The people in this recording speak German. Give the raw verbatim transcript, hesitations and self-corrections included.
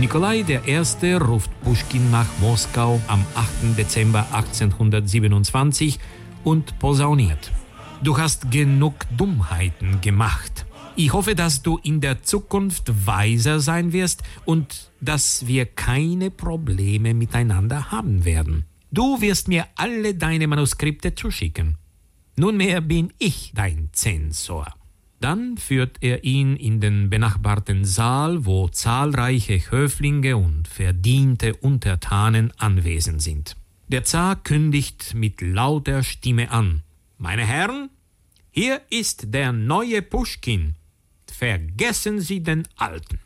Nikolai der Erste ruft Puschkin nach Moskau am achten Dezember achtzehnhundertsiebenundzwanzig und posauniert: Du hast genug Dummheiten gemacht. Ich hoffe, dass du in der Zukunft weiser sein wirst und dass wir keine Probleme miteinander haben werden. Du wirst mir alle deine Manuskripte zuschicken. Nunmehr bin ich dein Zensor. Dann führt er ihn in den benachbarten Saal, wo zahlreiche Höflinge und verdiente Untertanen anwesend sind. Der Zar kündigt mit lauter Stimme an: Meine Herren, hier ist der neue Puschkin. Vergessen Sie den Alten.